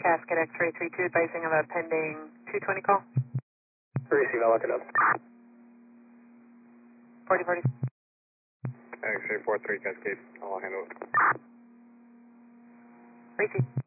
Cascade X-ray 32, advising of a pending 220 call. Receive, I'll look it up. 4040. X-ray 43 Cascade, I'll handle it. Receive.